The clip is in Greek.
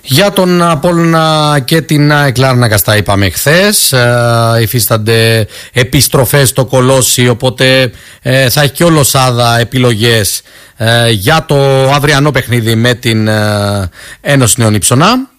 Για τον Απόλλωνα και την ΑΕΚ Λάρνακα τα είπαμε χθες. Υφίστανται επιστροφές στο Κολόσι, οπότε θα έχει και ο Λοσάδα επιλογές για το αυριανό παιχνίδι με την Ένωση Νέων Υψωνά.